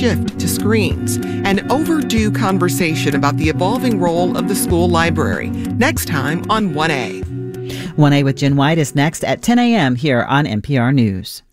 shift to screens, an overdue conversation about the evolving role of the school library. Next time on 1A. 1A with Jen White is next at 10 a.m. here on NPR News.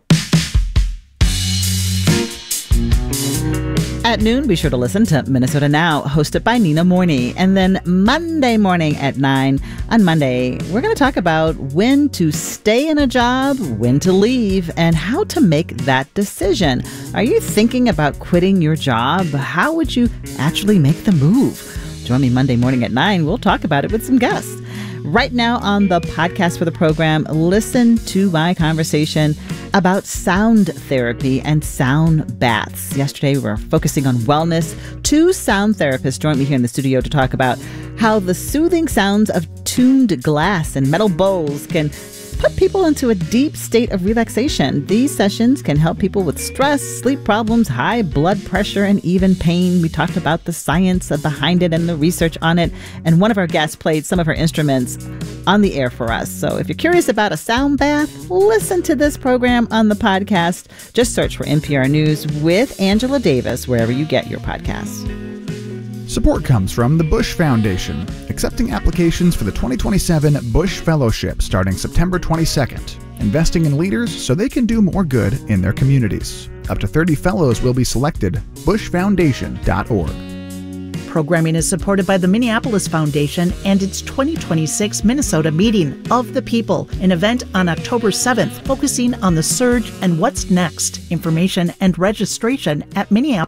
At noon, be sure to listen to Minnesota Now, hosted by Nina Morney. And then Monday morning at 9, on Monday, we're going to talk about when to stay in a job, when to leave, and how to make that decision. Are you thinking about quitting your job? How would you actually make the move? Join me Monday morning at 9. We'll talk about it with some guests. Right now on the podcast for the program, listen to my conversation about sound therapy and sound baths. Yesterday, we were focusing on wellness. Two sound therapists joined me here in the studio to talk about how the soothing sounds of tuned glass and metal bowls can put people into a deep state of relaxation. These sessions can help people with stress, sleep problems, high blood pressure, and even pain. We talked about the science behind it and the research on it. And one of our guests played some of her instruments on the air for us. So if you're curious about a sound bath, listen to this program on the podcast. Just search for NPR News with Angela Davis wherever you get your podcasts. Support comes from the Bush Foundation, accepting applications for the 2027 Bush Fellowship starting September 22nd, investing in leaders so they can do more good in their communities. Up to 30 fellows will be selected. bushfoundation.org. Programming is supported by the Minneapolis Foundation and its 2026 Minnesota Meeting of the People, an event on October 7th focusing on the surge and what's next. Information and registration at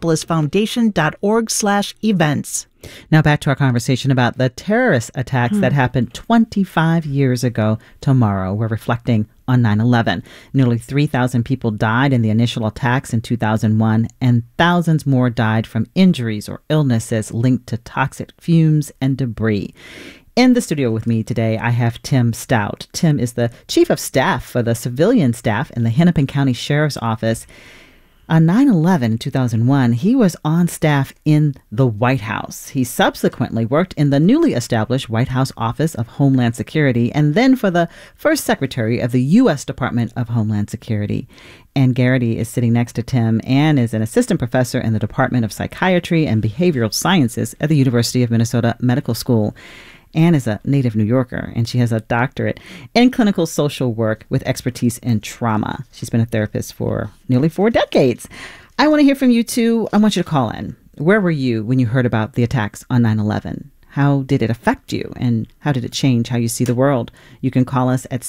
minneapolisfoundation.org/events. Now back to our conversation about the terrorist attacks that happened 25 years ago tomorrow. We're reflecting on 9/11. Nearly 3,000 people died in the initial attacks in 2001, and thousands more died from injuries or illnesses linked to toxic fumes and debris. In the studio with me today, I have Tim Stout. Tim is the chief of staff for the civilian staff in the Hennepin County Sheriff's Office. On 9/11 in 2001, he was on staff in the White House. He subsequently worked in the newly established White House Office of Homeland Security and then for the first secretary of the U.S. Department of Homeland Security. Ann Garrity is sitting next to Tim. Ann is an assistant professor in the Department of Psychiatry and Behavioral Sciences at the University of Minnesota Medical School. Ann is a native New Yorker, and she has a doctorate in clinical social work with expertise in trauma. She's been a therapist for nearly 4 decades. I want to hear from you, too. I want you to call in. Where were you when you heard about the attacks on 9/11? How did it affect you, and how did it change how you see the world? You can call us at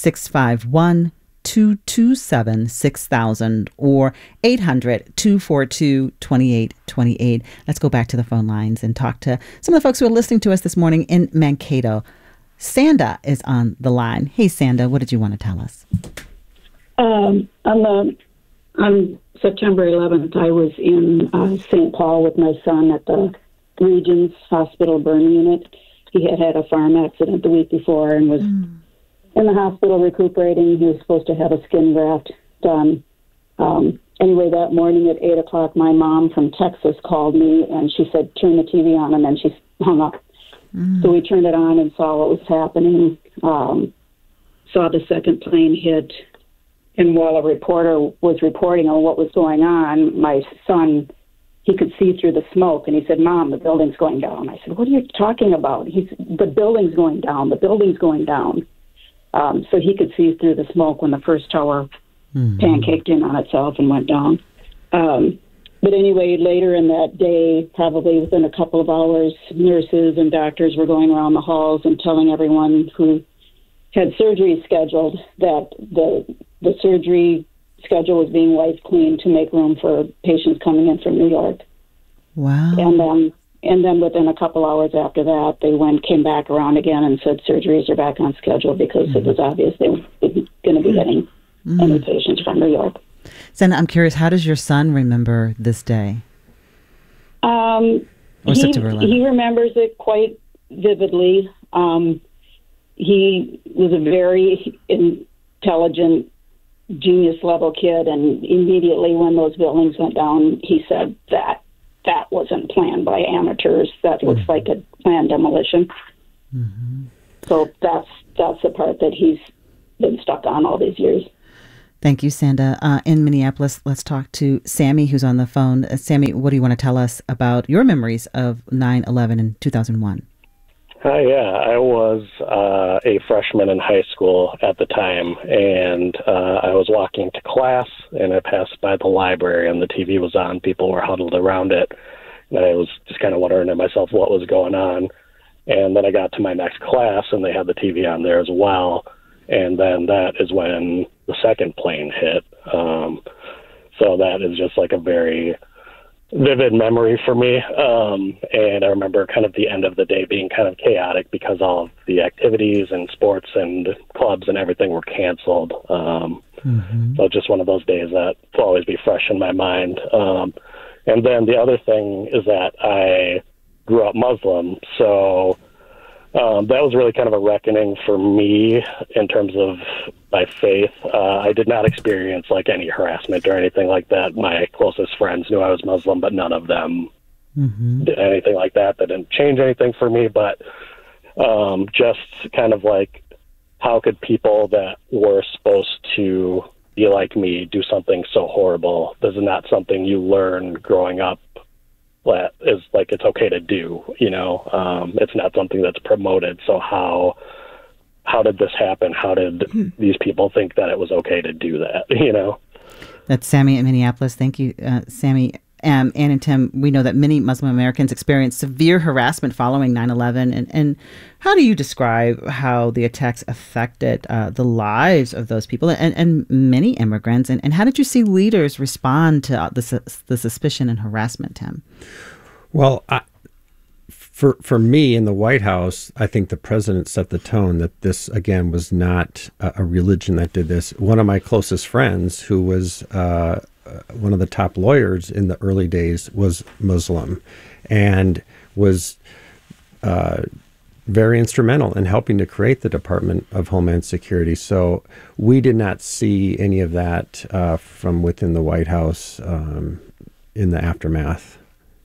651-227-6000 or 800-242-2828. Let's go back to the phone lines and talk to some of the folks who are listening to us this morning in Mankato. Sanda is on the line. Hey, Sanda, what did you want to tell us? On September 11th, I was in St. Paul with my son at the Regions Hospital burn unit. He had had a farm accident the week before and was in the hospital recuperating. He was supposed to have a skin graft done. Anyway, that morning at 8 o'clock, my mom from Texas called me, and she said, turn the TV on, and then she hung up. So we turned it on and saw what was happening, saw the second plane hit, and while a reporter was reporting on what was going on, my son, he could see through the smoke, and he said, Mom, the building's going down. I said, what are you talking about? The building's going down, the building's going down. So he could see through the smoke when the first tower pancaked in on itself and went down. But anyway, later in that day, probably within a couple of hours, nurses and doctors were going around the halls and telling everyone who had surgery scheduled that the surgery schedule was being wiped clean to make room for patients coming in from New York. Wow. And then within a couple hours after that, they came back around again and said surgeries are back on schedule because it was obvious they weren't going to be getting any patients from New York. Sen, I'm curious, how does your son remember this day? He remembers it quite vividly. He was a very intelligent, genius-level kid, and immediately when those buildings went down, he said that wasn't planned by amateurs. That looks like a planned demolition. So that's the part that he's been stuck on all these years. Thank you, Sanda. In Minneapolis, let's talk to Sammy, who's on the phone. Sammy, what do you want to tell us about your memories of 9/11 in 2001? Hi, yeah. I was a freshman in high school at the time, and I was walking to class, and I passed by the library, and the TV was on. People were huddled around it, and I was just kind of wondering to myself what was going on. And then I got to my next class, and they had the TV on there as well. And then that is when the second plane hit. So that is just like a very vivid memory for me. And I remember kind of the end of the day being kind of chaotic because all of the activities and sports and clubs and everything were canceled. So just one of those days that will always be fresh in my mind. And then the other thing is that I grew up Muslim, so that was really kind of a reckoning for me in terms of my faith. I did not experience like any harassment or anything like that. My closest friends knew I was Muslim, but none of them did anything like that. That didn't change anything for me, but just kind of like, how could people that were supposed to be like me do something so horrible? This is not something you learn growing up. That is like, it's okay to do, you know. It's not something that's promoted. So how did this happen? How did these people think that it was okay to do that, you know? That's Sammy in Minneapolis. Thank you, Sammy. Ann and Tim, we know that many Muslim Americans experienced severe harassment following 9/11. And how do you describe how the attacks affected the lives of those people and many immigrants? And how did you see leaders respond to the suspicion and harassment, Tim? Well, for me in the White House, I think the president set the tone that this, again, was not a religion that did this. One of my closest friends, who was one of the top lawyers in the early days, was Muslim and was very instrumental in helping to create the Department of Homeland Security. So we did not see any of that from within the White House in the aftermath.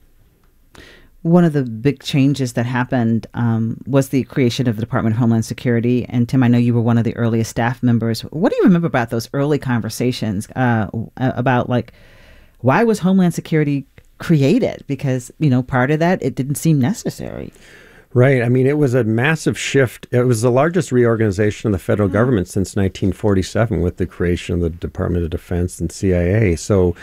One of the big changes that happened was the creation of the Department of Homeland Security. And Tim, I know you were one of the earliest staff members. What do you remember about those early conversations about, like, why was Homeland Security created? Because, you know, part of that, it didn't seem necessary. Right. I mean, it was a massive shift. It was the largest reorganization of the federal government since 1947 with the creation of the Department of Defense and CIA. So,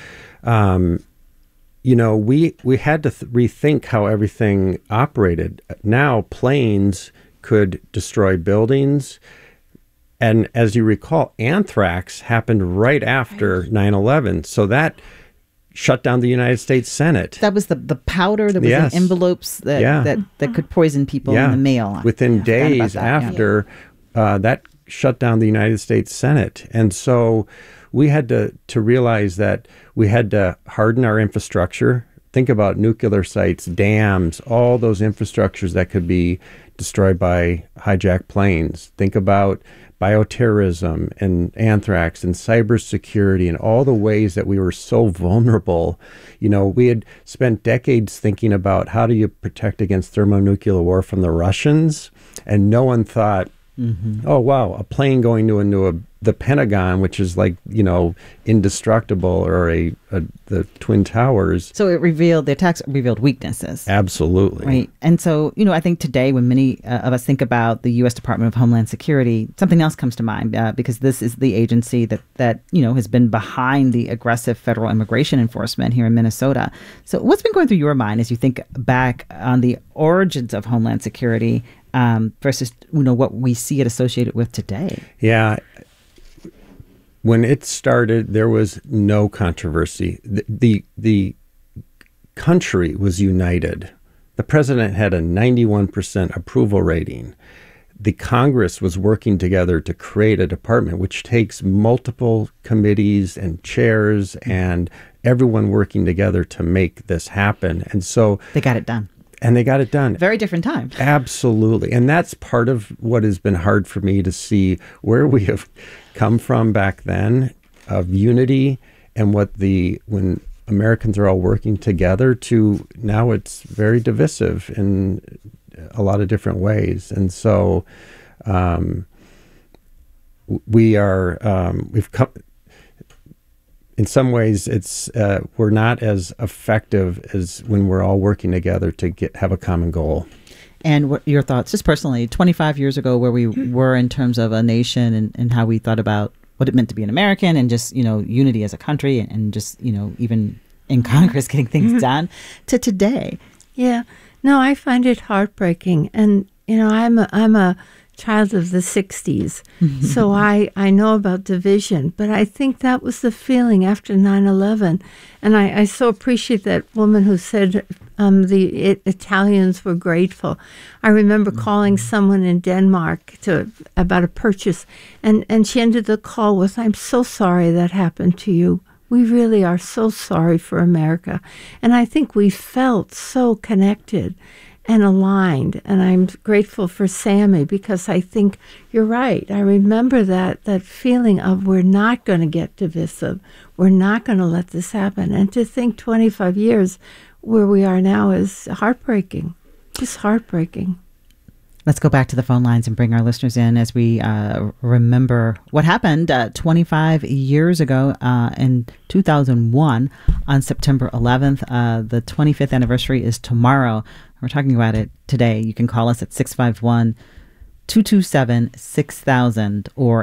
you know, we had to rethink how everything operated. Now, planes could destroy buildings. And as you recall, anthrax happened right after 9/11. So that shut down the United States Senate. That was the powder that was in envelopes that could poison people in the mail. Within days after, that shut down the United States Senate. And so we had to realize that we had to harden our infrastructure. Think about nuclear sites, dams, all those infrastructures that could be destroyed by hijacked planes. Think about bioterrorism and anthrax and cybersecurity and all the ways that we were so vulnerable. You know, we had spent decades thinking about how do you protect against thermonuclear war from the Russians, and no one thought, oh, wow, a plane going into the Pentagon, which is like, you know, indestructible, or the Twin Towers. So the attacks revealed weaknesses. Absolutely. Right. And so, you know, I think today when many of us think about the U.S. Department of Homeland Security, something else comes to mind because this is the agency that, you know, has been behind the aggressive federal immigration enforcement here in Minnesota. So what's been going through your mind as you think back on the origins of Homeland Security versus, you know, what we see it associated with today? Yeah. When it started, there was no controversy. The country was united. The president had a 91% approval rating. The Congress was working together to create a department, which takes multiple committees and chairs and everyone working together to make this happen. And so they got it done. And they got it done. Very different time. Absolutely. And that's part of what has been hard for me to see, where we have come from back then of unity and when Americans are all working together, to now it's very divisive in a lot of different ways. And so we've come, in some ways, it's we're not as effective as when we're all working together to have a common goal. And what your thoughts, just personally, 25 years ago, where we were in terms of a nation and how we thought about what it meant to be an American and just, unity as a country and just, even in Congress getting things done, to today. Yeah. No, I find it heartbreaking. And, I'm a child of the 60s, so I know about division. But I think that was the feeling after 9/11. And I so appreciate that woman who said the Italians were grateful. I remember calling someone in Denmark about a purchase, and she ended the call with, "I'm so sorry that happened to you. We really are so sorry for America." And I think we felt so connected and aligned. And I'm grateful for Sammy, because I think you're right. I remember that feeling of we're not going to get divisive. We're not going to let this happen. And to think 25 years where we are now is heartbreaking. Just heartbreaking. Let's go back to the phone lines and bring our listeners in as we remember what happened 25 years ago in 2001 on September 11th. The 25th anniversary is tomorrow. We're talking about it today. You can call us at 651-227-6000 or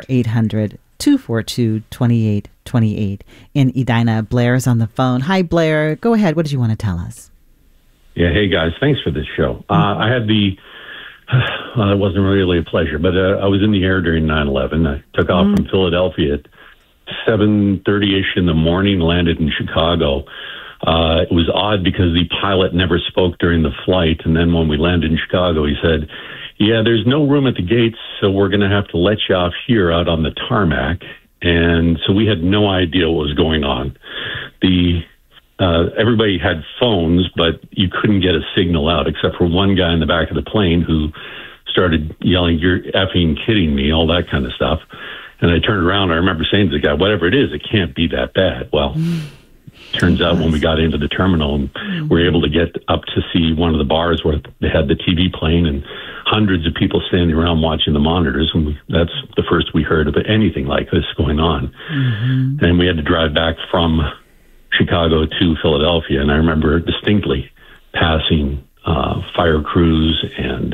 800-242-2828. In Edina, Blair's on the phone. Hi, Blair. Go ahead. What did you want to tell us? Yeah, hey, guys. Thanks for this show. I had it wasn't really a pleasure, but I was in the air during 9/11. I took off from Philadelphia at 7:30-ish in the morning, landed in Chicago. It was odd because the pilot never spoke during the flight. And then when we landed in Chicago, he said, "Yeah, there's no room at the gates, so we're going to have to let you off here out on the tarmac." And so we had no idea what was going on. Everybody had phones, but you couldn't get a signal out except for one guy in the back of the plane who started yelling, "You're effing kidding me," all that kind of stuff. And I turned around. I remember saying to the guy, "Whatever it is, it can't be that bad." Well, turns out when we got into the terminal and we were able to get up to see one of the bars where they had the TV playing and hundreds of people standing around watching the monitors. And that's the first we heard of anything like this going on. And we had to drive back from Chicago to Philadelphia. And I remember distinctly passing fire crews and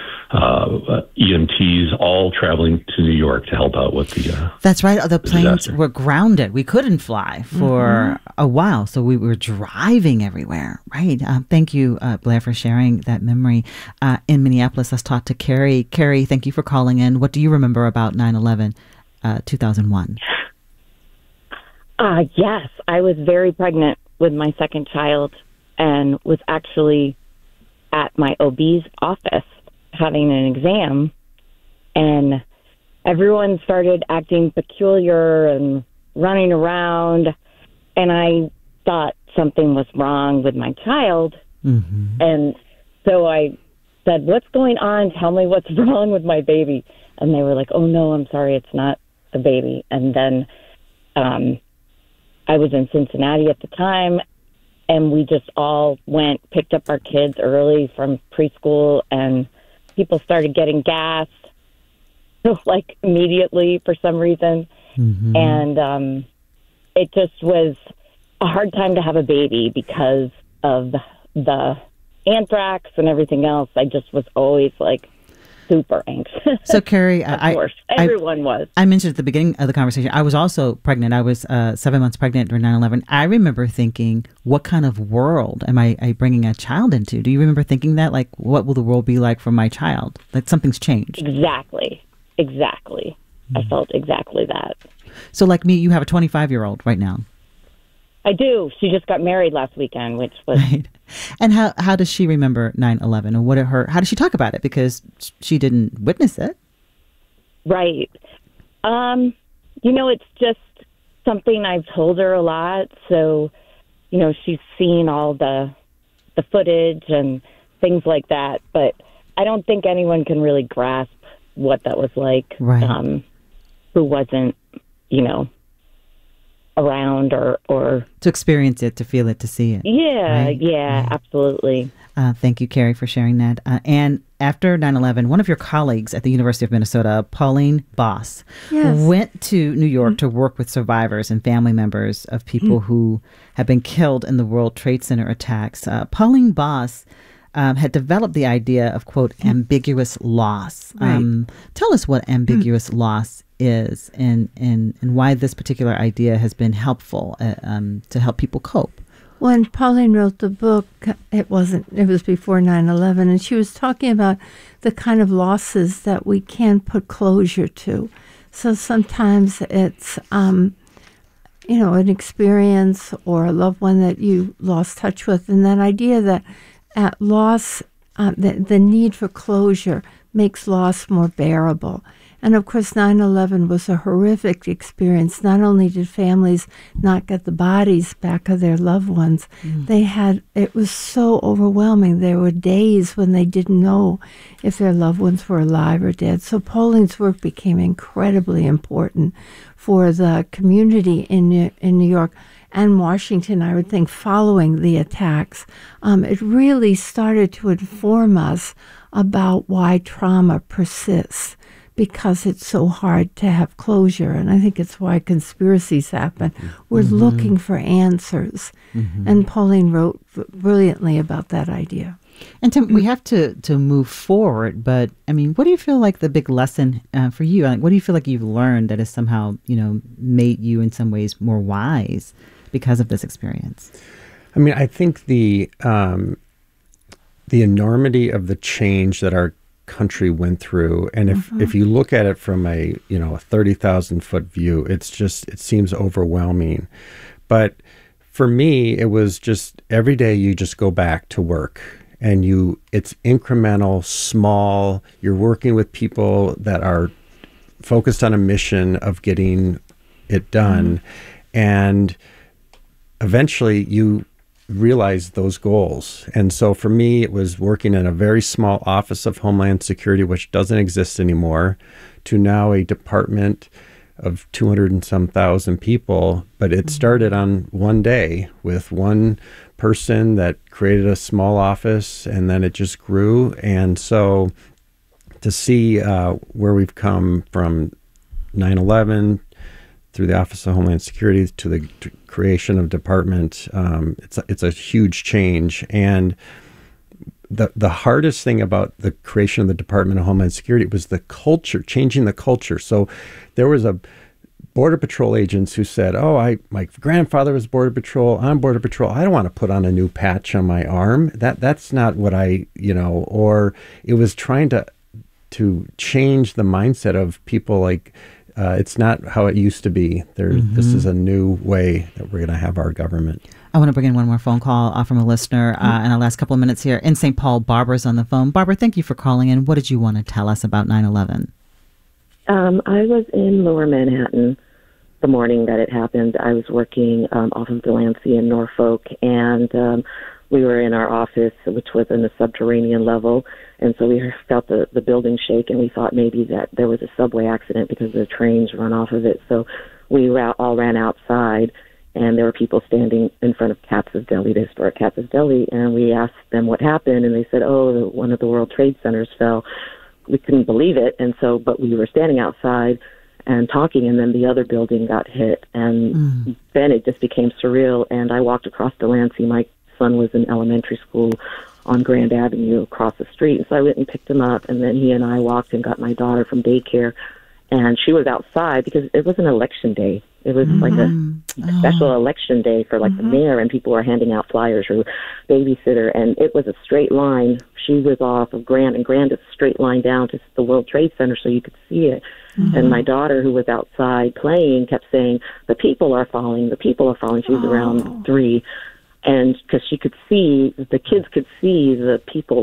EMTs all traveling to New York to help out with the That's right. The planes disaster. were grounded. We couldn't fly for a while, so we were driving everywhere. Right. Thank you, Blair, for sharing that memory. In Minneapolis, let's talk to Carrie. Carrie, thank you for calling in. What do you remember about 9/11, 2001? Yes, I was very pregnant with my second child and was actually at my OB's office having an exam, and everyone started acting peculiar and running around, and I thought something was wrong with my child. And so I said, "What's going on? Tell me what's wrong with my baby." And they were like, "Oh no, I'm sorry, it's not the baby." And then I was in Cincinnati at the time, and we just all picked up our kids early from preschool, and people started getting gassed, like immediately for some reason. And it just was a hard time to have a baby because of the anthrax and everything else. I just was always like super anxious. So, Carrie, of course, everyone was. I mentioned at the beginning of the conversation, I was also pregnant. I was 7 months pregnant during 9/11. I remember thinking, what kind of world am I bringing a child into? Do you remember thinking that? Like, what will the world be like for my child? Like, something's changed. Exactly. I felt exactly that. So, like me, you have a 25-year-old right now. I do. She just got married last weekend, which was... Right. And how does she remember 9/11, or how does she talk about it? Because she didn't witness it. Right. It's just something I've told her a lot. So, she's seen all the footage and things like that. But I don't think anyone can really grasp what that was like. Right. Who wasn't, around or to experience it, to feel it, to see it. Yeah, right? yeah, absolutely. Thank you, Carrie, for sharing that. And after 9/11, one of your colleagues at the University of Minnesota, Pauline Boss, went to New York to work with survivors and family members of people who have been killed in the World Trade Center attacks. Pauline Boss had developed the idea of, quote, ambiguous loss. Right. Tell us what ambiguous loss is and why this particular idea has been helpful to help people cope. When Pauline wrote the book, it was before 9/11, and she was talking about the kind of losses that we can put closure to. So sometimes it's, an experience or a loved one that you lost touch with, and that idea that at loss, the need for closure makes loss more bearable. And of course, 9/11 was a horrific experience. Not only did families not get the bodies back of their loved ones, it was so overwhelming. There were days when they didn't know if their loved ones were alive or dead. So Pauline's work became incredibly important for the community in New York and Washington, I would think, following the attacks. It really started to inform us about why trauma persists, because it's so hard to have closure. And I think it's why conspiracies happen. We're looking for answers. And Pauline wrote brilliantly about that idea. And Tim, we have to move forward, but I mean, what do you feel like the big lesson for you? What do you feel like you've learned that has somehow, made you in some ways more wise because of this experience? I mean, I think the enormity of the change that our country went through, and if you look at it from a 30,000 foot view, it seems overwhelming. But for me, it was just every day you just go back to work, and it's incremental, small. You're working with people that are focused on a mission of getting it done, and eventually you realize those goals. And so for me, it was working in a very small office of Homeland Security, which doesn't exist anymore, to now a department of 200 and some thousand people. But it started on one day with one person that created a small office, and then it just grew. And so to see where we've come from 9/11 through the Office of Homeland Security to the creation of department, it's a huge change. And the hardest thing about the creation of the Department of Homeland Security was the culture, changing the culture. So there was a Border Patrol agents who said, my grandfather was Border Patrol, I'm Border Patrol, I don't want to put on a new patch on my arm. That's not what or it was trying to change the mindset of people like, it's not how it used to be. This is a new way that we're going to have our government. I want to bring in one more phone call from a listener in our last couple of minutes here. In St. Paul, Barbara's on the phone. Barbara, thank you for calling in. What did you want to tell us about 9/11? I was in Lower Manhattan the morning that it happened. I was working off of Delancey in Norfolk, and we were in our office, which was in the subterranean level, and so we felt the building shake, and we thought maybe that there was a subway accident because the trains run off of it. So we all ran outside, and there were people standing in front of Katz's Deli, the historic Katz's Deli, and we asked them what happened, and they said, one of the World Trade Centers fell. We couldn't believe it, and so, but we were standing outside and talking, and then the other building got hit, and then it just became surreal, and I walked across Delancey. My son was in elementary school on Grand Avenue across the street, and so I went and picked him up, and then he and I walked and got my daughter from daycare, and she was outside because it was an election day. It was like a special election day for like the mayor, and people were handing out flyers or babysitter, and it was a straight line. She was off of Grand, and Grand is a straight line down to the World Trade Center so you could see it. And my daughter, who was outside playing, kept saying, the people are falling, the people are falling. She was around 3. And because she could see, the kids could see the people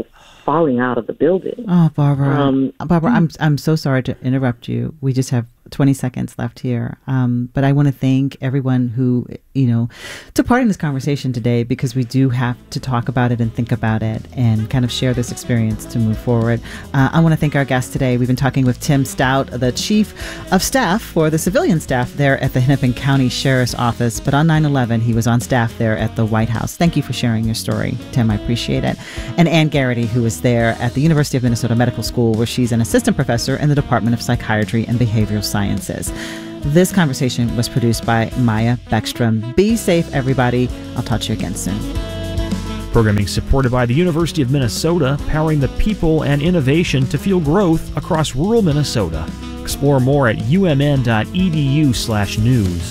falling out of the building. Oh, Barbara. Barbara, I'm so sorry to interrupt you. We just have 20 seconds left here. But I want to thank everyone who, took part in this conversation today, because we do have to talk about it and think about it and kind of share this experience to move forward. I want to thank our guest today. We've been talking with Tim Stout, the Chief of Staff for the civilian staff there at the Hennepin County Sheriff's Office. But on 9/11, he was on staff there at the White House. Thank you for sharing your story, Tim. I appreciate it. And Ann Garrity, who is there at the University of Minnesota Medical School, where she's an assistant professor in the Department of Psychiatry and Behavioral Sciences. This conversation was produced by Maya Beckstrom. Be safe, everybody. I'll talk to you again soon. Programming supported by the University of Minnesota, powering the people and innovation to fuel growth across rural Minnesota. Explore more at umn.edu/news.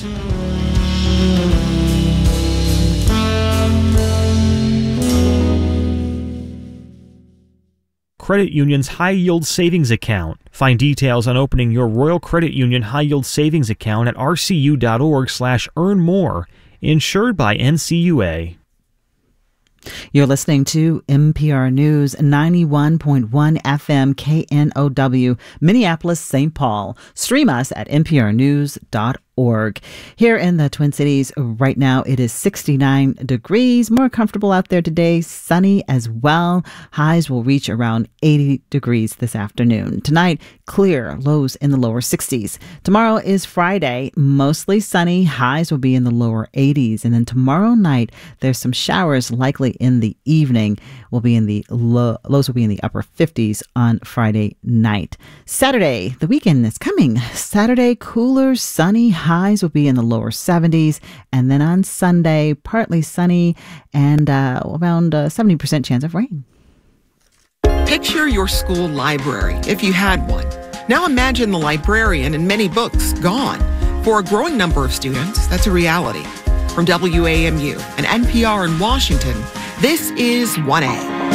Credit Union's High Yield Savings Account. Find details on opening your Royal Credit Union High Yield Savings Account at rcu.org/earnmore. Insured by NCUA. You're listening to NPR News, 91.1 FM KNOW, Minneapolis, St. Paul. Stream us at nprnews.org. Here in the Twin Cities right now, it is 69 degrees, more comfortable out there today, sunny as well. Highs will reach around 80 degrees this afternoon. Tonight, clear, lows in the lower 60s. Tomorrow is Friday, mostly sunny, highs will be in the lower 80s. And then tomorrow night, there's some showers likely in the evening. Will be in the lows will be in the upper 50s on Friday night. Saturday, the weekend is coming. Saturday, cooler, sunny, highs will be in the lower 70s. And then on Sunday, partly sunny and around 70% chance of rain. Picture your school library, if you had one. Now imagine the librarian and many books gone. For a growing number of students, that's a reality. From WAMU and NPR in Washington, this is 1A.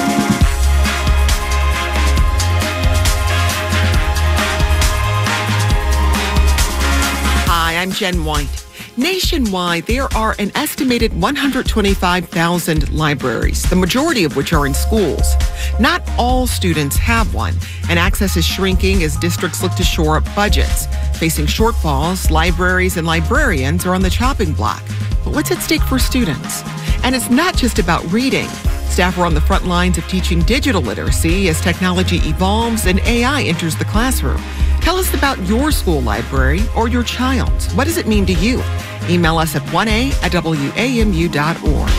Hi, I'm Jen White. Nationwide, there are an estimated 125,000 libraries, the majority of which are in schools. Not all students have one, and access is shrinking as districts look to shore up budgets. Facing shortfalls, libraries and librarians are on the chopping block. But what's at stake for students? And it's not just about reading. Staff are on the front lines of teaching digital literacy as technology evolves and AI enters the classroom. Tell us about your school library or your child's. What does it mean to you? Email us at 1a@wamu.org.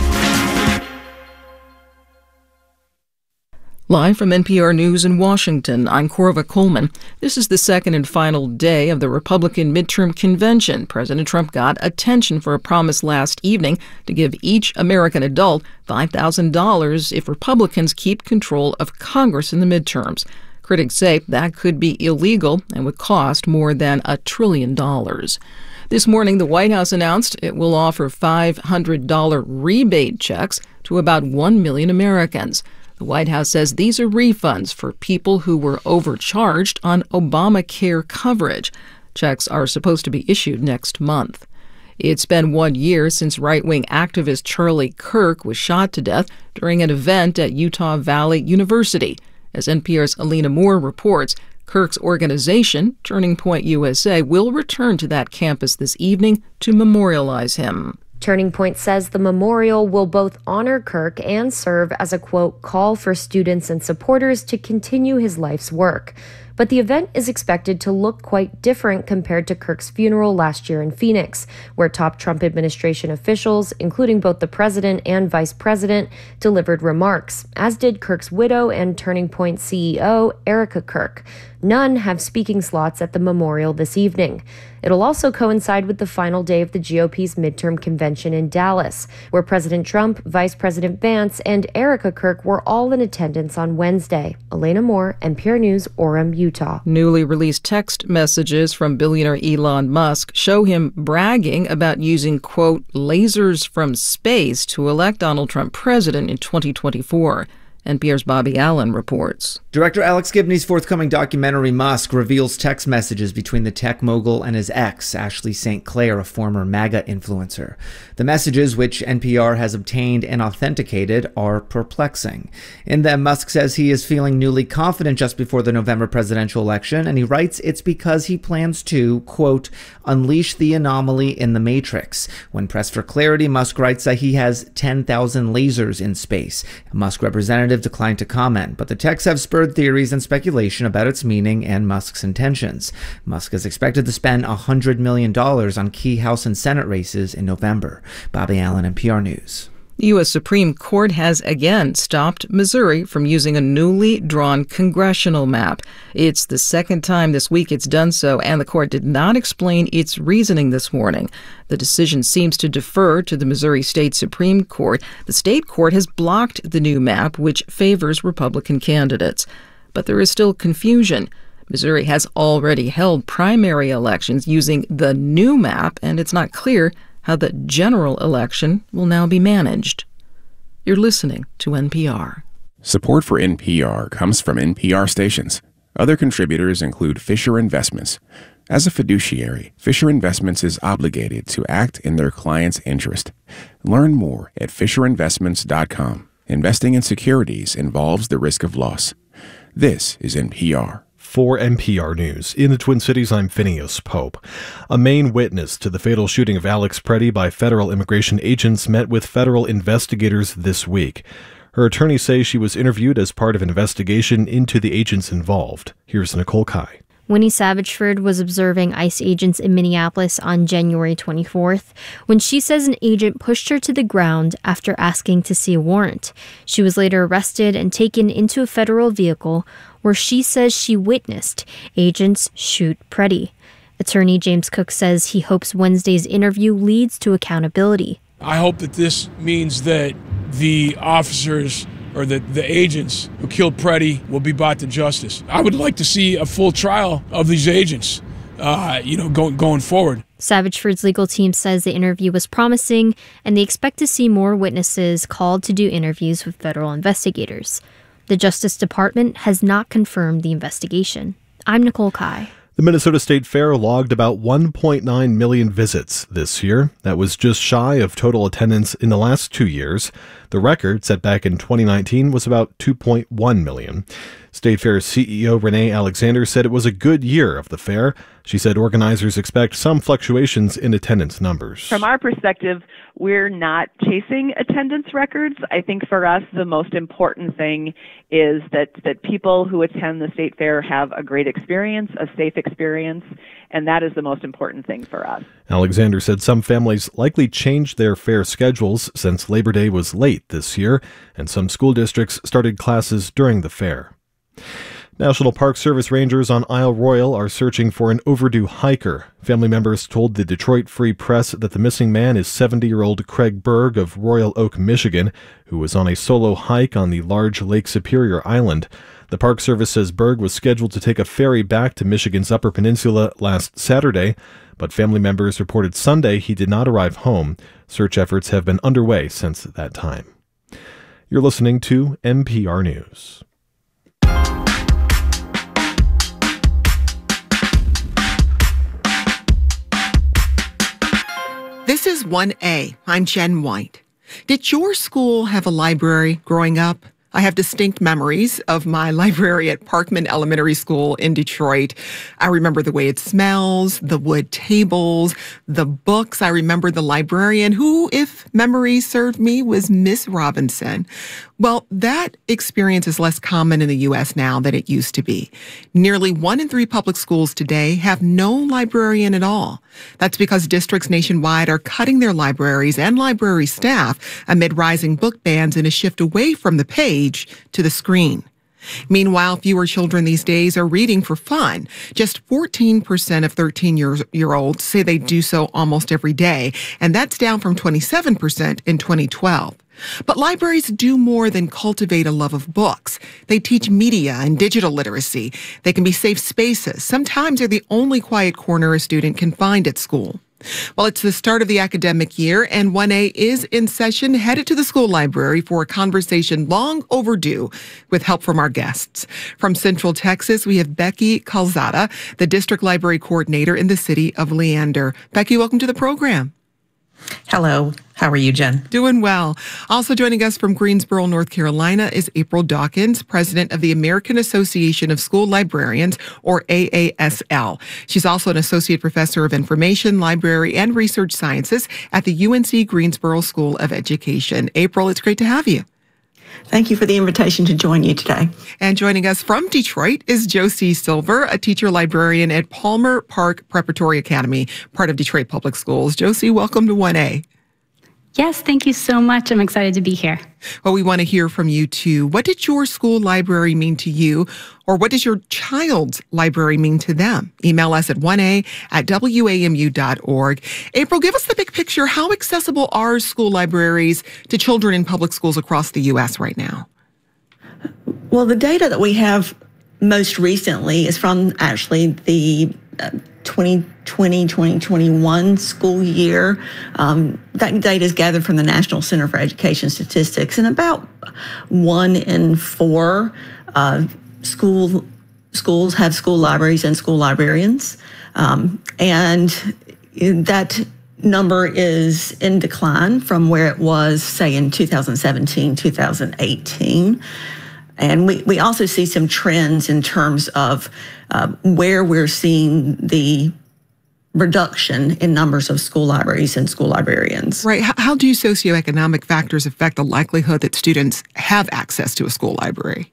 Live from NPR News in Washington, I'm Corva Coleman. This is the second and final day of the Republican midterm convention. President Trump got attention for a promise last evening to give each American adult $5,000 if Republicans keep control of Congress in the midterms. Critics say that could be illegal and would cost more than $1 trillion. This morning, the White House announced it will offer $500 rebate checks to about 1 million Americans. The White House says these are refunds for people who were overcharged on Obamacare coverage. Checks are supposed to be issued next month. It's been 1 year since right-wing activist Charlie Kirk was shot to death during an event at Utah Valley University. As NPR's Alina Moore reports, Kirk's organization, Turning Point USA, will return to that campus this evening to memorialize him. Turning Point says the memorial will both honor Kirk and serve as a, quote, call for students and supporters to continue his life's work. But the event is expected to look quite different compared to Kirk's funeral last year in Phoenix, where top Trump administration officials, including both the president and vice president, delivered remarks, as did Kirk's widow and Turning Point CEO, Erica Kirk. None have speaking slots at the memorial this evening. It'll also coincide with the final day of the GOP's midterm convention in Dallas, where President Trump, Vice President Vance, and Erica Kirk were all in attendance on Wednesday. Elena Moore, NPR News, Orem, Utah. Newly released text messages from billionaire Elon Musk show him bragging about using, quote, lasers from space to elect Donald Trump president in 2024. NPR's Bobby Allen reports. Director Alex Gibney's forthcoming documentary, Musk, reveals text messages between the tech mogul and his ex, Ashley St. Clair, a former MAGA influencer. The messages, which NPR has obtained and authenticated, are perplexing. In them, Musk says he is feeling newly confident just before the November presidential election, and he writes it's because he plans to, quote, unleash the anomaly in the Matrix. When pressed for clarity, Musk writes that he has 10,000 lasers in space. A Musk representative declined to comment, but the texts have spurred theories and speculation about its meaning and Musk's intentions. Musk is expected to spend $100 million on key House and Senate races in November. Bobby Allen, NPR News. The U.S. Supreme Court has again stopped Missouri from using a newly drawn congressional map. It's the second time this week it's done so, and the court did not explain its reasoning this morning. The decision seems to defer to the Missouri State Supreme Court. The state court has blocked the new map, which favors Republican candidates. But there is still confusion. Missouri has already held primary elections using the new map, and it's not clear how the general election will now be managed. You're listening to NPR. Support for NPR comes from NPR stations. Other contributors include Fisher Investments. As a fiduciary, Fisher Investments is obligated to act in their client's interest. Learn more at FisherInvestments.com. Investing in securities involves the risk of loss. This is NPR. For NPR News, in the Twin Cities, I'm Phineas Pope. A main witness to the fatal shooting of Alex Preddy by federal immigration agents met with federal investigators this week. Her attorneys say she was interviewed as part of an investigation into the agents involved. Here's Nicole Kai. Winnie Savageford was observing ICE agents in Minneapolis on January 24th when she says an agent pushed her to the ground after asking to see a warrant. She was later arrested and taken into a federal vehicle where she says she witnessed agents shoot Preddy. Attorney James Cook says he hopes Wednesday's interview leads to accountability. I hope that this means that the officers or the agents who killed Preddy will be brought to justice. I would like to see a full trial of these agents, going forward. Savageford's legal team says the interview was promising, and they expect to see more witnesses called to do interviews with federal investigators. The Justice Department has not confirmed the investigation. I'm Nicole Kai. The Minnesota State Fair logged about 1.9 million visits this year. That was just shy of total attendance in the last 2 years. The record, set back in 2019, was about 2.1 million. State Fair CEO Renee Alexander said it was a good year of the fair. She said organizers expect some fluctuations in attendance numbers. From our perspective, we're not chasing attendance records. I think for us, the most important thing is that people who attend the State Fair have a great experience, a safe experience, and that is the most important thing for us. Alexander said some families likely changed their fair schedules since Labor Day was late this year, and some school districts started classes during the fair. National Park Service rangers on Isle Royale are searching for an overdue hiker. Family members told the Detroit Free Press that the missing man is 70-year-old Craig Berg of Royal Oak, Michigan, who was on a solo hike on the large Lake Superior Island. The Park Service says Berg was scheduled to take a ferry back to Michigan's Upper Peninsula last Saturday, but family members reported Sunday he did not arrive home. Search efforts have been underway since that time. You're listening to NPR News. This is 1A. I'm Jen White. Did your school have a library growing up? I have distinct memories of my library at Parkman Elementary School in Detroit. I remember the way it smells, the wood tables, the books. I remember the librarian who, if memory served me, was Miss Robinson. Well, that experience is less common in the U.S. now than it used to be. Nearly 1 in 3 public schools today have no librarian at all. That's because districts nationwide are cutting their libraries and library staff amid rising book bans and a shift away from the page to the screen. Meanwhile, fewer children these days are reading for fun. Just 14% of 13-year-olds say they do so almost every day, and that's down from 27% in 2012. But libraries do more than cultivate a love of books. They teach media and digital literacy. They can be safe spaces. Sometimes they're the only quiet corner a student can find at school. Well, it's the start of the academic year, and 1A is in session, headed to the school library for a conversation long overdue with help from our guests. From Central Texas, we have Becky Calzada, the district library coordinator in the city of Leander. Becky, welcome to the program. Hello. How are you, Jen? Doing well. Also joining us from Greensboro, North Carolina is April Dawkins, president of the American Association of School Librarians, or AASL. She's also an associate professor of information, library, and research sciences at the UNC Greensboro School of Education. April, it's great to have you. Thank you for the invitation to join you today. And joining us from Detroit is Josie Silver, a teacher librarian at Palmer Park Preparatory Academy, part of Detroit Public Schools. Josie, welcome to 1A. Yes, thank you so much. I'm excited to be here. Well, we want to hear from you too. What did your school library mean to you, or what does your child's library mean to them? Email us at 1a@wamu.org. April, give us the big picture. How accessible are school libraries to children in public schools across the U.S. right now? Well, the data that we have most recently is from actually the 2020-2021 school year. That data is gathered from the National Center for Education Statistics, and about 1 in 4 schools have school libraries and school librarians. And that number is in decline from where it was, say, in 2017, 2018. And we also see some trends in terms of where we're seeing the reduction in numbers of school libraries and school librarians. Right. How do socioeconomic factors affect the likelihood that students have access to a school library?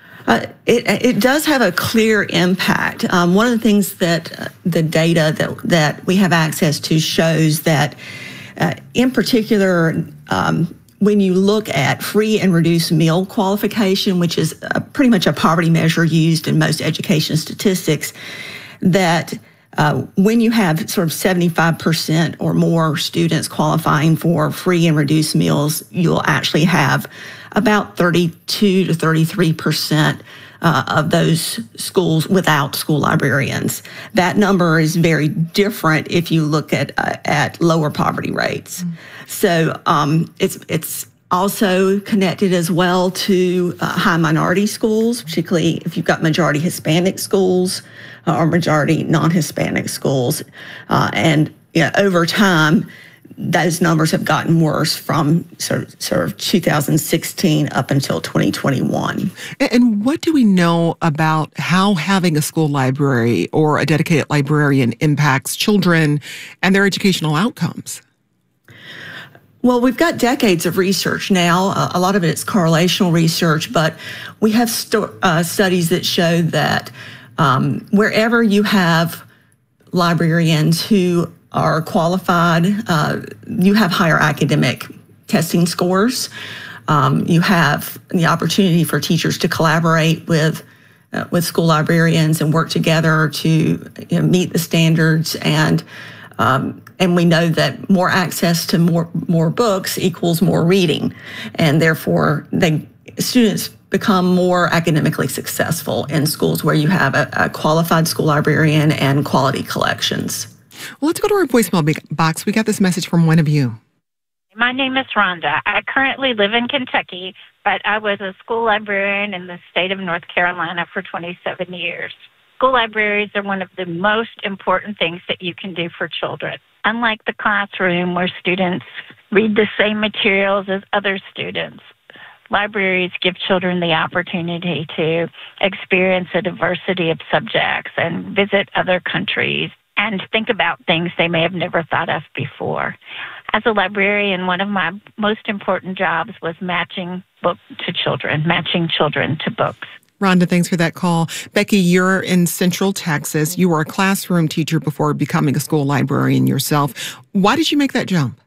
It does have a clear impact. One of the things that the data that we have access to shows that, in particular, when you look at free and reduced meal qualification, which is pretty much a poverty measure used in most education statistics, that when you have sort of 75% or more students qualifying for free and reduced meals, you'll actually have about 32 to 33% of those schools without school librarians. That number is very different if you look at lower poverty rates. So it's also connected as well to high minority schools, particularly if you've got majority Hispanic schools or majority non-Hispanic schools. And over time, those numbers have gotten worse from sort of 2016 up until 2021. And what do we know about how having a school library or a dedicated librarian impacts children and their educational outcomes? Well, we've got decades of research now. A lot of it's correlational research, but we have studies that show that wherever you have librarians who are qualified, you have higher academic testing scores. You have the opportunity for teachers to collaborate with school librarians and work together to meet the standards, and we know that more access to more books equals more reading, and therefore students become more academically successful in schools where you have a qualified school librarian and quality collections. Well, let's go to our voicemail box. We got this message from one of you. My name is Rhonda. I currently live in Kentucky, but I was a school librarian in the state of North Carolina for 27 years. School libraries are one of the most important things that you can do for children. Unlike the classroom where students read the same materials as other students, libraries give children the opportunity to experience a diversity of subjects and visit other countries and think about things they may have never thought of before. As a librarian, one of my most important jobs was matching book to children, matching children to books. Rhonda, thanks for that call. Becky, you're in Central Texas. You were a classroom teacher before becoming a school librarian yourself. Why did you make that jump?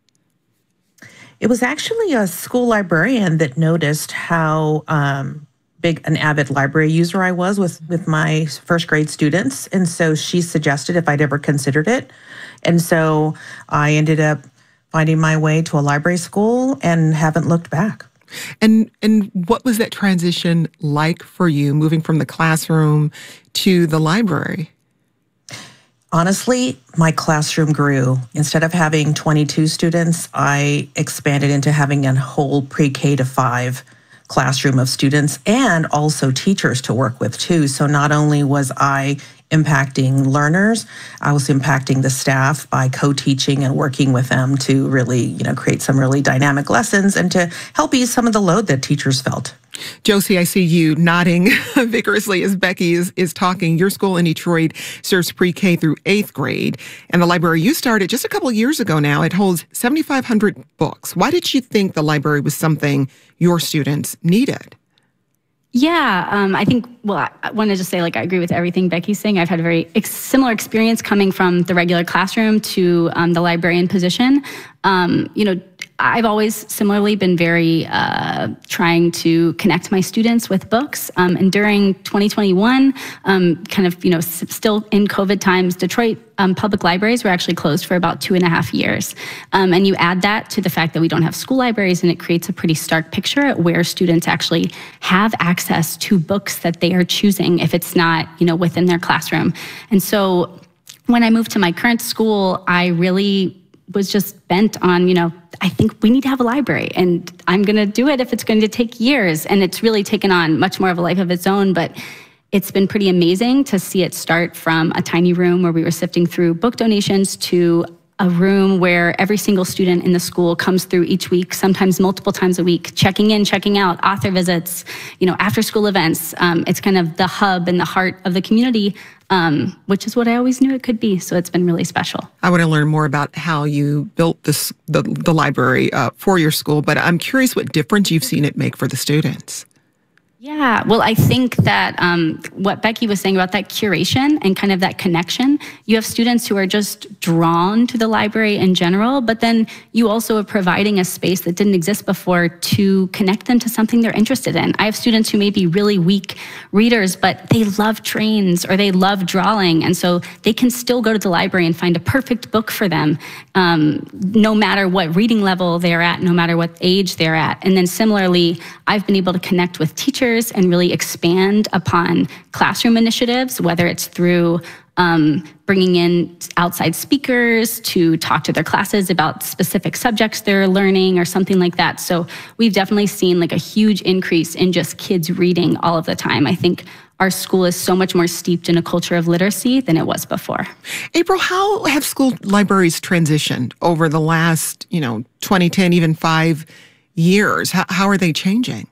It was actually a school librarian that noticed how big an avid library user I was with my first grade students. And so she suggested if I'd ever considered it. And so I ended up finding my way to a library school and haven't looked back. And what was that transition like for you, moving from the classroom to the library? Honestly, my classroom grew. Instead of having 22 students, I expanded into having a whole pre-K to 5 classroom of students and also teachers to work with too. So not only was I impacting learners, I was impacting the staff by co-teaching and working with them to really, create some really dynamic lessons and to help ease some of the load that teachers felt. Josie, I see you nodding vigorously as Becky is talking. Your school in Detroit serves pre-K through 8th grade, and the library you started just a couple of years ago now, it holds 7,500 books. Why did you think the library was something your students needed? Yeah, I think, I want to just say, I agree with everything Becky's saying. I've had a very similar experience coming from the regular classroom to the librarian position. I've always similarly been very trying to connect my students with books. And during 2021, still in COVID times, Detroit public libraries were actually closed for about 2.5 years. And you add that to the fact that we don't have school libraries, and it creates a pretty stark picture at where students actually have access to books that they are choosing if it's not, within their classroom. And so when I moved to my current school, I really was just bent on, I think we need to have a library, and I'm going to do it if it's going to take years. And it's really taken on much more of a life of its own, but it's been pretty amazing to see it start from a tiny room where we were sifting through book donations to a room where every single student in the school comes through each week, sometimes multiple times a week, checking in, checking out, author visits, after school events. It's kind of the hub and the heart of the community, which is what I always knew it could be. So it's been really special. I want to learn more about how you built the library for your school, but I'm curious what difference you've seen it make for the students. Yeah, well, I think that what Becky was saying about that curation and kind of that connection, you have students who are just drawn to the library in general, but then you also are providing a space that didn't exist before to connect them to something they're interested in. I have students who may be really weak readers, but they love trains or they love drawing, and so they can still go to the library and find a perfect book for them, no matter what reading level they're at, no matter what age they're at. And then similarly, I've been able to connect with teachers and really expand upon classroom initiatives, whether it's through bringing in outside speakers to talk to their classes about specific subjects they're learning or something like that. So we've definitely seen a huge increase in just kids reading all of the time. I think our school is so much more steeped in a culture of literacy than it was before. April, how have school libraries transitioned over the last, 2010, even 5 years? How are they changing?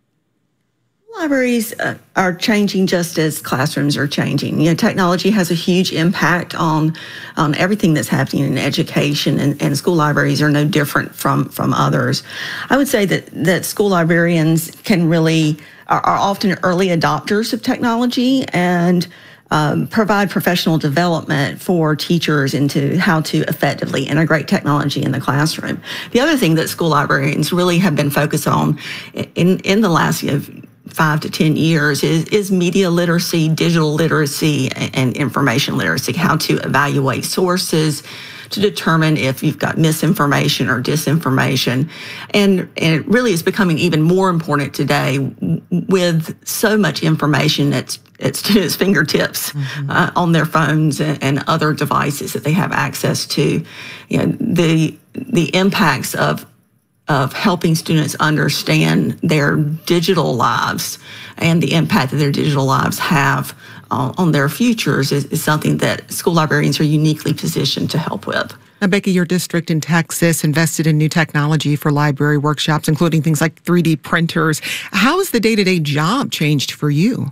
Libraries are changing just as classrooms are changing. Technology has a huge impact on everything that's happening in education, and school libraries are no different from others. I would say that school librarians are often early adopters of technology and provide professional development for teachers into how to effectively integrate technology in the classroom. The other thing that school librarians really have been focused on in the last 5 to 10 years is media literacy, digital literacy, and information literacy, how to evaluate sources to determine if you've got misinformation or disinformation. And it really is becoming even more important today with so much information at students' fingertips on their phones and other devices that they have access to. The impacts of helping students understand their digital lives and the impact that their digital lives have on their futures is something that school librarians are uniquely positioned to help with. Now, Becky, your district in Texas invested in new technology for library workshops, including things like 3D printers. How has the day-to-day job changed for you?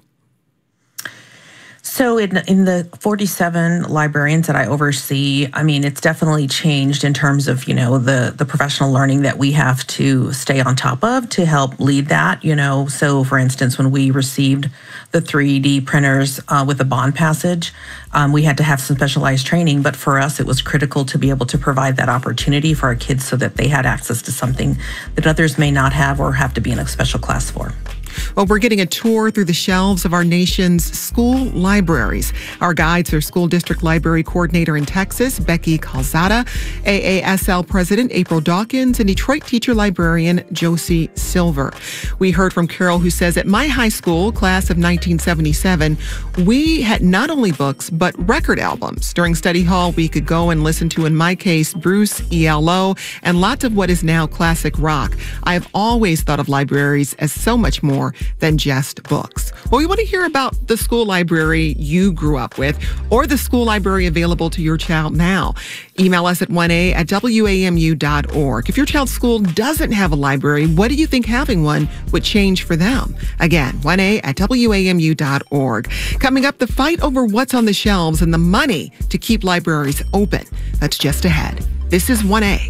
So in the 47 librarians that I oversee, it's definitely changed in terms of, the professional learning that we have to stay on top of to help lead that, So, for instance, when we received the 3D printers with the bond passage, we had to have some specialized training, but for us, it was critical to be able to provide that opportunity for our kids so that they had access to something that others may not have or have to be in a special class for. Well, we're getting a tour through the shelves of our nation's school libraries. Our guides are School District Library Coordinator in Texas, Becky Calzada, AASL President April Dawkins, and Detroit Teacher Librarian Josie Silver. We heard from Carol, who says, at my high school, class of 1977, we had not only books, but record albums. During study hall, we could go and listen to, in my case, Bruce ELO, and lots of what is now classic rock. I have always thought of libraries as so much more than just books. Well, we want to hear about the school library you grew up with or the school library available to your child now. Email us at 1a@wamu.org. If your child's school doesn't have a library, what do you think having one would change for them? Again, 1a@wamu.org. Coming up, the fight over what's on the shelves and the money to keep libraries open. That's just ahead. This is 1A.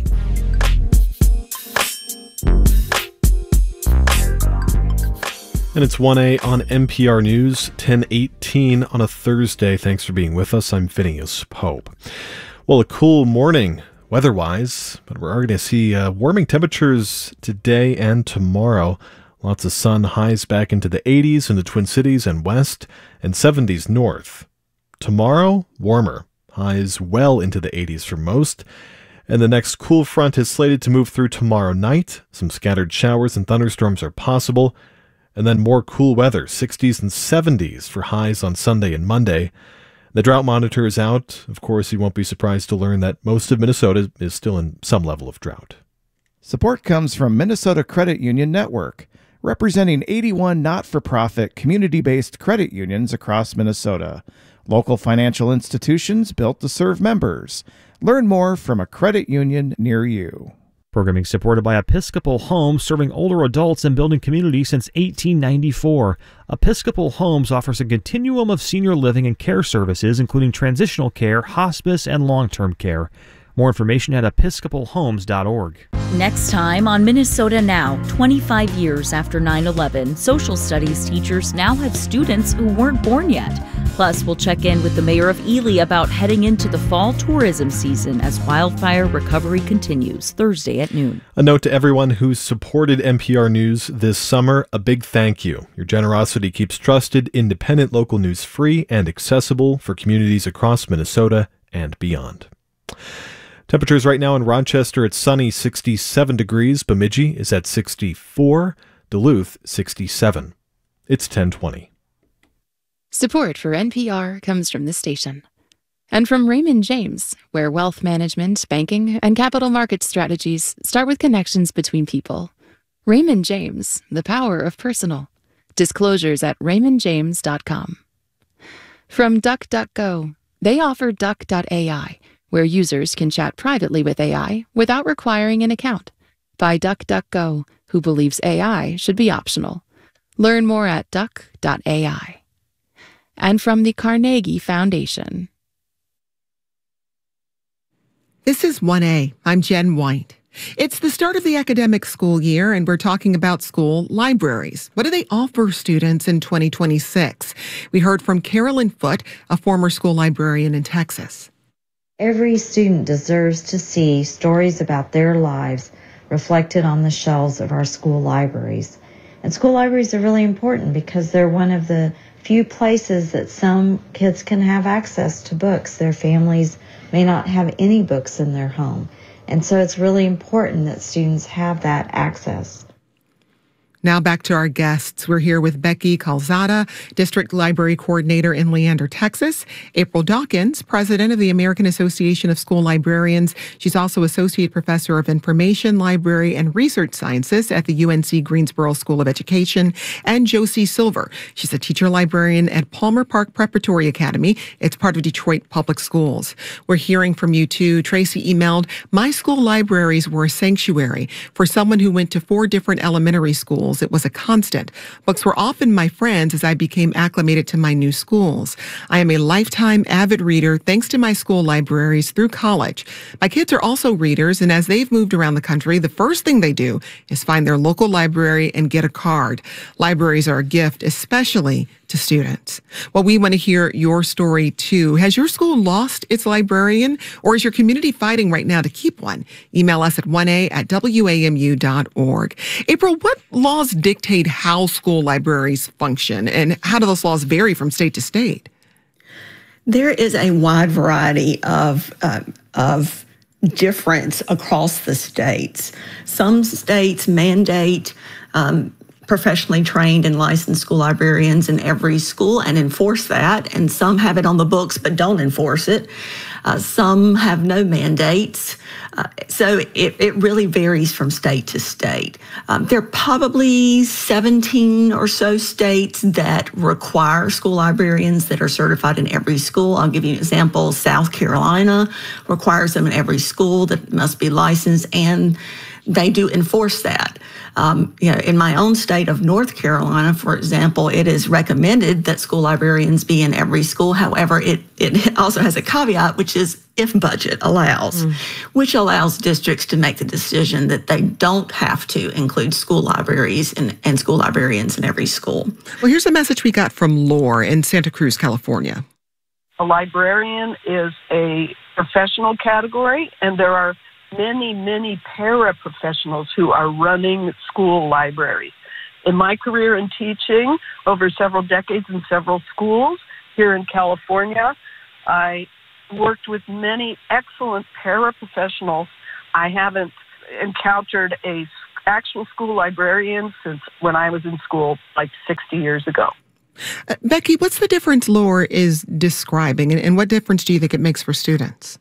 And it's 1A on NPR News, 10:18 on a Thursday. Thanks for being with us. I'm Phineas Pope. Well, a cool morning weather-wise, but we're going to see warming temperatures today and tomorrow. Lots of sun, highs back into the 80s in the Twin Cities and west, and 70s north. Tomorrow, warmer, highs well into the 80s for most. And the next cool front is slated to move through tomorrow night. Some scattered showers and thunderstorms are possible. And then more cool weather, 60s and 70s for highs on Sunday and Monday. The drought monitor is out. Of course, you won't be surprised to learn that most of Minnesota is still in some level of drought. Support comes from Minnesota Credit Union Network, representing 81 not-for-profit community-based credit unions across Minnesota. Local financial institutions built to serve members. Learn more from a credit union near you. Programming supported by Episcopal Homes, serving older adults and building community since 1894. Episcopal Homes offers a continuum of senior living and care services, including transitional care, hospice, and long-term care. More information at episcopalhomes.org. Next time on Minnesota Now, 25 years after 9/11, social studies teachers now have students who weren't born yet. Plus, we'll check in with the mayor of Ely about heading into the fall tourism season as wildfire recovery continues, Thursday at noon. A note to everyone who's supported NPR News this summer, a big thank you. Your generosity keeps trusted, independent local news free and accessible for communities across Minnesota and beyond. Temperatures right now in Rochester, it's sunny, 67 degrees. Bemidji is at 64. Duluth, 67. It's 10:20. Support for NPR comes from this station. And from Raymond James, where wealth management, banking, and capital market strategies start with connections between people. Raymond James, the power of personal. Disclosures at raymondjames.com. From DuckDuckGo, they offer Duck.ai, where users can chat privately with AI without requiring an account. By DuckDuckGo, who believes AI should be optional. Learn more at Duck.ai. And from the Carnegie Foundation. This is 1A. I'm Jen White. It's the start of the academic school year, and we're talking about school libraries. What do they offer students in 2026? We heard from Carolyn Foote, a former school librarian in Texas. Every student deserves to see stories about their lives reflected on the shelves of our school libraries. And school libraries are really important because they're one of the few places that some kids can have access to books. Their families may not have any books in their home. And so it's really important that students have that access. Now back to our guests. We're here with Becky Calzada, District Library Coordinator in Leander, Texas. April Dawkins, President of the American Association of School Librarians. She's also Associate Professor of Information, Library, and Research Sciences at the UNC Greensboro School of Education. And Josie Silver. She's a teacher librarian at Palmer Park Preparatory Academy. It's part of Detroit Public Schools. We're hearing from you too. Tracy emailed, my school libraries were a sanctuary. For someone who went to 4 different elementary schools, it was a constant. Books were often my friends as I became acclimated to my new schools. I am a lifetime avid reader thanks to my school libraries through college. My kids are also readers, and as they've moved around the country, the first thing they do is find their local library and get a card. Libraries are a gift, especially to students. Well, we want to hear your story too. Has your school lost its librarian, or is your community fighting right now to keep one? Email us at 1a@wamu.org. April, what law laws dictate how school libraries function, and how do those laws vary from state to state? There is a wide variety of difference across the states. Some states mandate professionally trained and licensed school librarians in every school and enforce that, and some have it on the books but don't enforce it. Some have no mandates. So it really varies from state to state. There are probably 17 or so states that require school librarians that are certified in every school. I'll give you an example. South Carolina requires them in every school that must be licensed, and they do enforce that. In my own state of North Carolina, for example, it is recommended that school librarians be in every school. However, it also has a caveat, which is if budget allows, which allows districts to make the decision that they don't have to include school libraries and school librarians in every school. Well, here's a message we got from Lore in Santa Cruz, California. A librarian is a professional category, and there are many paraprofessionals who are running school libraries. In my career in teaching over several decades in several schools here in California, I worked with many excellent paraprofessionals. I haven't encountered a actual school librarian since when I was in school like 60 years ago. Becky, what's the difference Lore is describing, and what difference do you think it makes for students?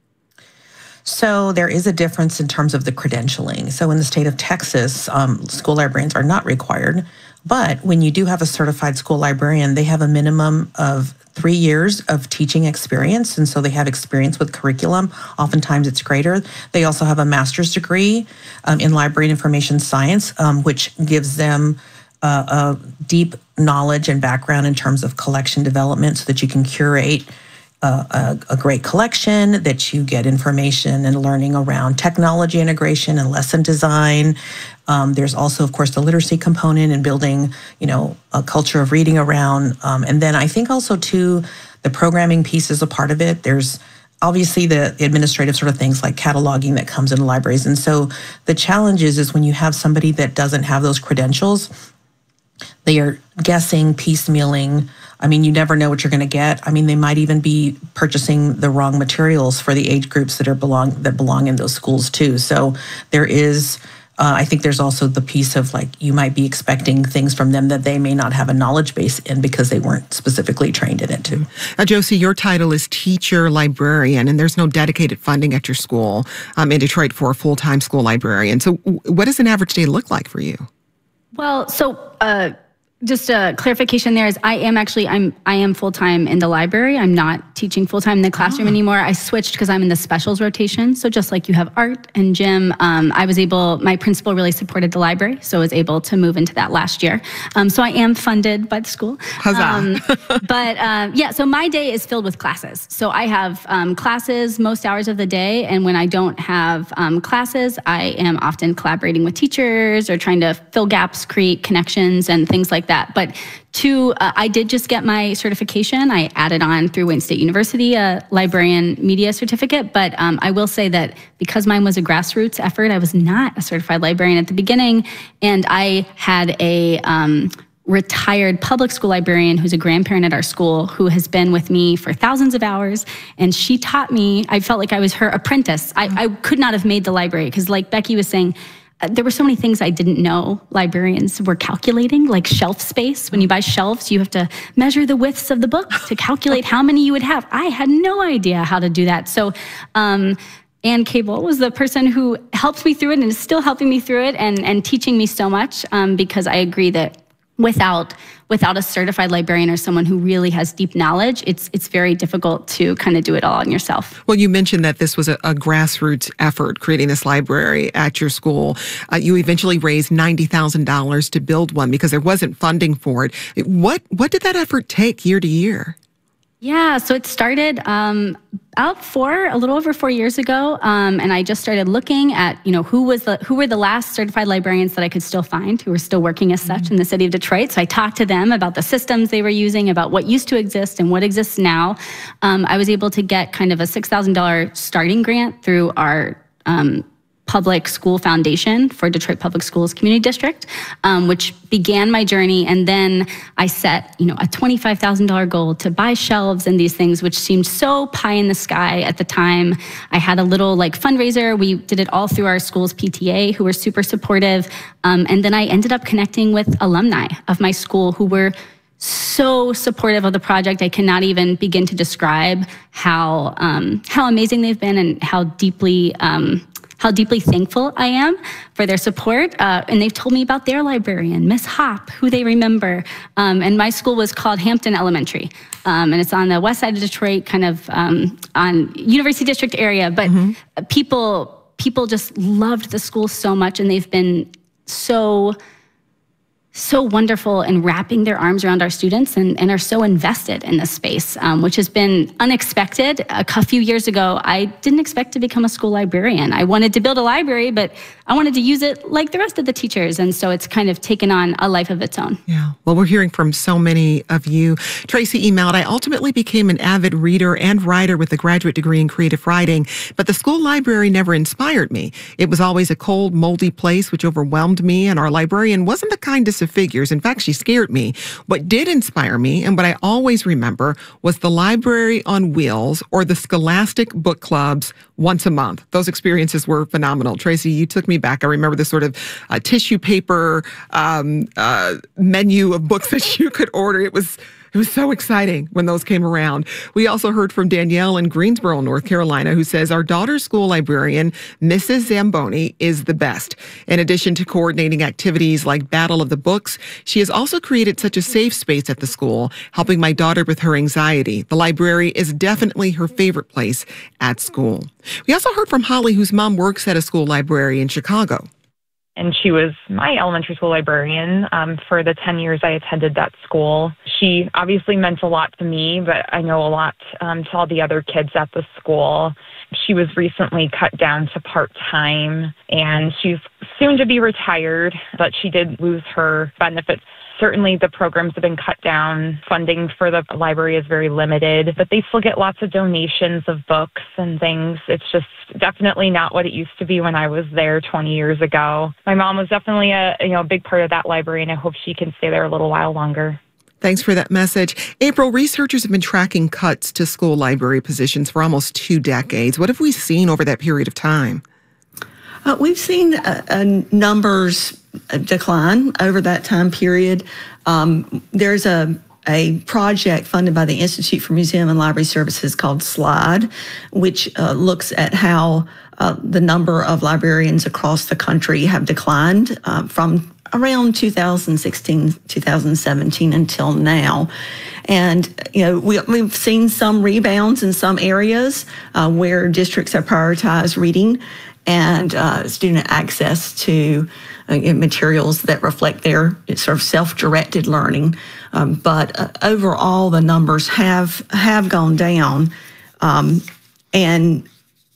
So there is a difference in terms of the credentialing. So in the state of Texas, school librarians are not required. But when you do have a certified school librarian, they have a minimum of 3 years of teaching experience. And so they have experience with curriculum. Oftentimes it's greater. They also have a master's degree in library and information science, which gives them a deep knowledge and background in terms of collection development so that you can curate a great collection, that you get information and learning around technology integration and lesson design. There's also, of course, the literacy component and building, a culture of reading around. And then I think also, too, the programming piece is a part of it. There's obviously the administrative sort of things like cataloging that comes into libraries. And so the challenge is when you have somebody that doesn't have those credentials, they are guessing, piecemealing. I mean, you never know what you're going to get. I mean, they might even be purchasing the wrong materials for the age groups that belong in those schools too. So there is, I think there's also the piece of like, you might be expecting things from them that they may not have a knowledge base in because they weren't specifically trained in it too. Josie, your title is teacher librarian, and there's no dedicated funding at your school in Detroit for a full-time school librarian. So what does an average day look like for you? Well, so just a clarification there is I am full-time in the library. I'm not teaching full-time in the classroom anymore. I switched because I'm in the specials rotation. So just like you have art and gym, my principal really supported the library, so I was able to move into that last year. So I am funded by the school. Huzzah. So my day is filled with classes. So I have classes most hours of the day, and when I don't have classes, I am often collaborating with teachers or trying to fill gaps, create connections, and things like that. But I did just get my certification. I added on through Wayne State University a librarian media certificate. But I will say that because mine was a grassroots effort, I was not a certified librarian at the beginning. And I had a retired public school librarian who's a grandparent at our school who has been with me for thousands of hours. And she taught me, I felt like I was her apprentice. I could not have made the library because like Becky was saying, there were so many things I didn't know librarians were calculating, like shelf space. When you buy shelves, you have to measure the widths of the book to calculate how many you would have. I had no idea how to do that. So Ann Cable was the person who helped me through it and is still helping me through it and teaching me so much because I agree that without a certified librarian or someone who really has deep knowledge, it's very difficult to kind of do it all on yourself. Well, you mentioned that this was a grassroots effort, creating this library at your school. You eventually raised $90,000 to build one because there wasn't funding for it. What did that effort take year to year? Yeah, so it started a little over 4 years ago, and I just started looking at, who were the last certified librarians that I could still find who were still working as such in the city of Detroit. So I talked to them about the systems they were using, about what used to exist and what exists now. I was able to get kind of a $6,000 starting grant through our Public School Foundation for Detroit Public Schools Community District, which began my journey. And then I set, a $25,000 goal to buy shelves and these things, which seemed so pie in the sky at the time. I had a little fundraiser. We did it all through our school's PTA, who were super supportive. And then I ended up connecting with alumni of my school who were so supportive of the project. I cannot even begin to describe how amazing they've been and how deeply thankful I am for their support. And they've told me about their librarian, Miss Hop, who they remember. And my school was called Hampton Elementary. And it's on the west side of Detroit, kind of on University District area. But people just loved the school so much, and they've been so wonderful in wrapping their arms around our students and are so invested in this space, which has been unexpected. A few years ago, I didn't expect to become a school librarian. I wanted to build a library, but I wanted to use it like the rest of the teachers. And so it's kind of taken on a life of its own. Yeah. Well, we're hearing from so many of you. Tracy emailed, I ultimately became an avid reader and writer with a graduate degree in creative writing, but the school library never inspired me. It was always a cold, moldy place, which overwhelmed me, and our librarian wasn't the kindest of figures. In fact, she scared me. What did inspire me, and what I always remember, was the library on wheels or the Scholastic book clubs once a month. Those experiences were phenomenal. Tracy, you took me back. I remember the sort of tissue paper menu of books that you could order. It was so exciting when those came around. We also heard from Danielle in Greensboro, North Carolina, who says our daughter's school librarian, Mrs. Zamboni, is the best. In addition to coordinating activities like Battle of the Books, she has also created such a safe space at the school, helping my daughter with her anxiety. The library is definitely her favorite place at school. We also heard from Holly, whose mom works at a school library in Chicago. And she was my elementary school librarian for the 10 years I attended that school. She obviously meant a lot to me, but I know a lot to all the other kids at the school. She was recently cut down to part-time, and she's soon to be retired, but she did lose her benefits. Certainly the programs have been cut down. Funding for the library is very limited, but they still get lots of donations of books and things. It's just definitely not what it used to be when I was there 20 years ago. My mom was definitely a big part of that library, and I hope she can stay there a little while longer. Thanks for that message. April, researchers have been tracking cuts to school library positions for almost 2 decades. What have we seen over that period of time? We've seen numbers decline over that time period. There's a project funded by the Institute for Museum and Library Services called SLIDE, which looks at how the number of librarians across the country have declined from around 2016, 2017 until now. And, we've seen some rebounds in some areas where districts have prioritized reading and student access to materials that reflect their sort of self-directed learning. But overall, the numbers have gone down. And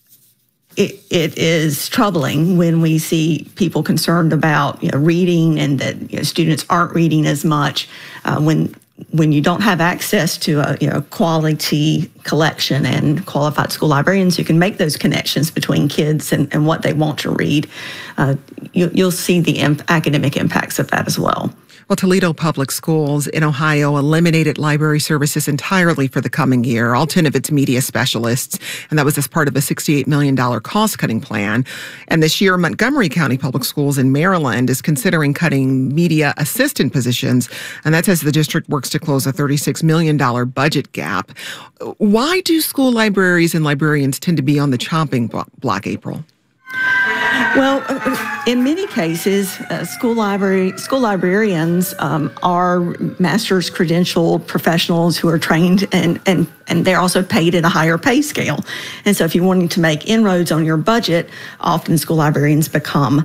it is troubling when we see people concerned about reading and that students aren't reading as much when you don't have access to a quality collection and qualified school librarians who can make those connections between kids and what they want to read. You'll see the academic impacts of that as well. Well, Toledo Public Schools in Ohio eliminated library services entirely for the coming year, all 10 of its media specialists, and that was as part of a $68 million cost-cutting plan. And this year, Montgomery County Public Schools in Maryland is considering cutting media assistant positions, and that's as the district works to close a $36 million budget gap. Why do school libraries and librarians tend to be on the chopping block, April? Well, in many cases, school librarians are master's credentialed professionals who are trained and they're also paid at a higher pay scale. And so if you're wanting to make inroads on your budget, often school librarians become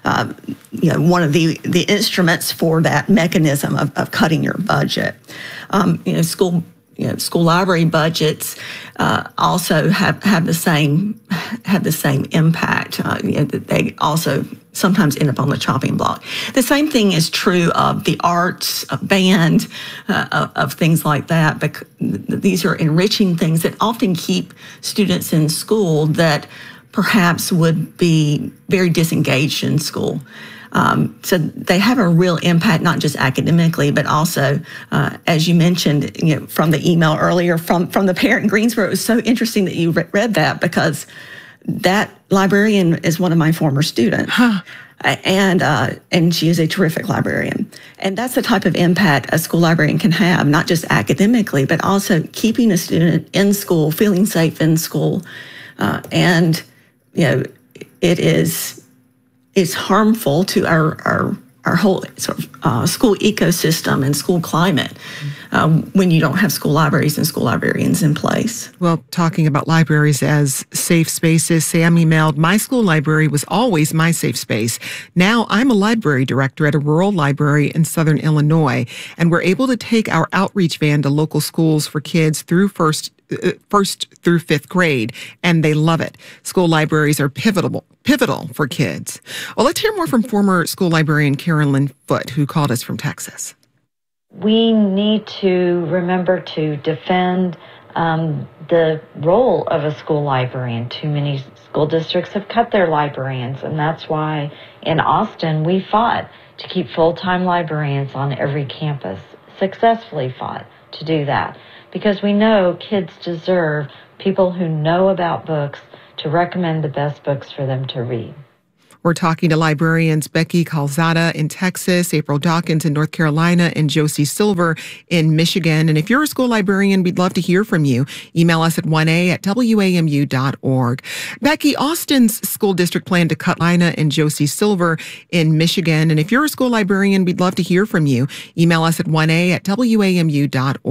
one of the instruments for that mechanism of cutting your budget. School library budgets also have the same impact. They also sometimes end up on the chopping block. The same thing is true of the arts, of band, of things like that. But these are enriching things that often keep students in school that perhaps would be very disengaged in school. So they have a real impact, not just academically, but also, as you mentioned, from the email earlier from the parent in Greensboro. It was so interesting that you read that, because that librarian is one of my former students. Huh. And she is a terrific librarian. And that's the type of impact a school librarian can have, not just academically, but also keeping a student in school, feeling safe in school. And it's harmful to our whole sort of school ecosystem and school climate when you don't have school libraries and school librarians in place. Well, talking about libraries as safe spaces, Sam emailed, "My school library was always my safe space. Now I'm a library director at a rural library in Southern Illinois, and we're able to take our outreach van to local schools for kids through first through fifth grade, and they love it. School libraries are pivotal for kids." Well, let's hear more from former school librarian Carolyn Foote, who called us from Texas. We need to remember to defend the role of a school librarian. Too many school districts have cut their librarians, and that's why in Austin we fought to keep full-time librarians on every campus, successfully fought to do that, because we know kids deserve people who know about books to recommend the best books for them to read. We're talking to librarians Becky Calzada in Texas, April Dawkins in North Carolina, and Josie Silver in Michigan. And if you're a school librarian, we'd love to hear from you. Email us at 1a@wamu.org. Becky, Austin's school district plan to cut Lina and Josie Silver in Michigan. And if you're a school librarian, we'd love to hear from you. Email us at 1a@wamu.org.